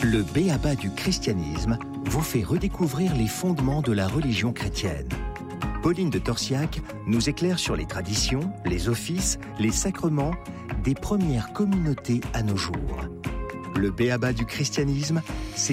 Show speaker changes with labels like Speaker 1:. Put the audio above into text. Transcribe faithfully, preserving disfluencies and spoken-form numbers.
Speaker 1: Le b.a.-ba du christianisme vous fait redécouvrir les fondements de la religion chrétienne. Pauline de Torsiac nous éclaire sur les traditions, les offices, les sacrements des premières communautés à nos jours. Le b.a.-ba du christianisme, c'est